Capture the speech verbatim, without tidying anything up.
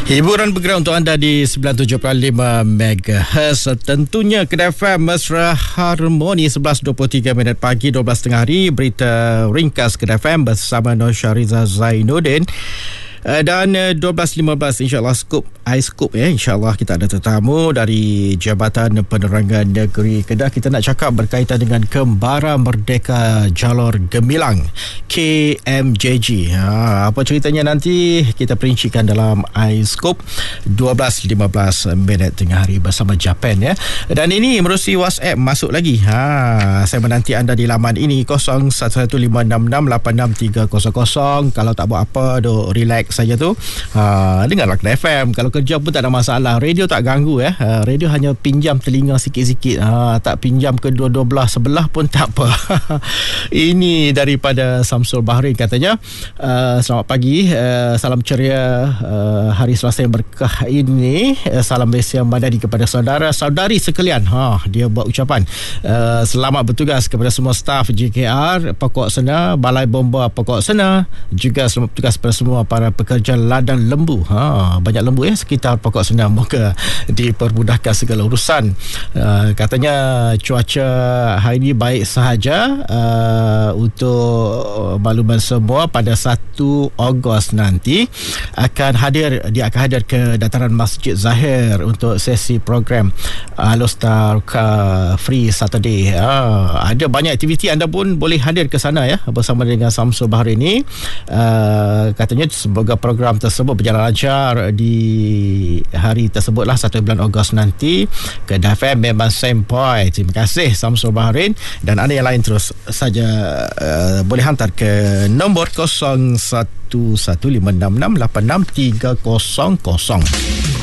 Hiburan bergerak untuk anda di sembilan puluh tujuh perpuluhan lima megahertz. Tentunya Kedah F M Mesra Harmoni sebelas dua puluh tiga minit pagi, dua belas tengah hari. Berita ringkas Kedah F M bersama Nur Syariza Zainuddin. Uh, dan uh, dua belas lima belas insyaAllah Scoop Ice Scoop ya. InsyaAllah kita ada tetamu dari Jabatan Penerangan Negeri Kedah. Kita nak cakap berkaitan dengan Kembara Merdeka Jalur Gemilang K M J G. ha, Apa ceritanya nanti kita perincikan dalam Ice Scoop dua belas lima belas minit tengah hari bersama Japan ya. Dan ini menerusi WhatsApp masuk lagi. ha, Saya menanti anda di laman ini kosong satu satu lima enam enam lapan enam tiga kosong kosong. Kalau tak buat apa, duk relax saja tu, ha, dengarlah Kedah F M. Kalau kerja pun tak ada masalah. Radio tak ganggu ya. Ha, radio hanya pinjam telinga sikit-sikit. Ha, tak pinjam kedua-dua belah sebelah pun tak apa. Ini daripada Samsul Bahrain katanya. Uh, selamat pagi. Uh, salam ceria uh, hari Selasa yang berkah ini. Uh, salam Malaysia Madani kepada saudara-saudari sekalian. Ha, dia buat ucapan. Uh, selamat bertugas kepada semua staf J K R Pokok Sena, Balai Bomba Pokok Sena, juga selamat bertugas kepada semua para pekerja ladang lembu. Ha, banyak lembu ya sekitar Pokok Sena. Moga dipermudahkan segala urusan. Uh, katanya cuaca hari ini baik sahaja. Uh, untuk makluman semua, pada satu Ogos nanti akan hadir dia akan hadir ke dataran Masjid Zahir untuk sesi program Alostar Free Saturday. Ha, ada banyak aktiviti, anda pun boleh hadir ke sana ya bersama dengan Samsul Bahrain ini. Uh, katanya semoga program tersebut berjalan lancar di hari tersebutlah, satu bulan Ogos nanti. Kedah F M memang sempoi. Terima kasih Samsul Bahrain. Dan anda yang lain terus saja uh, boleh hantar ke nombor kosong satu satu lima enam enam lapan enam tiga kosong kosong.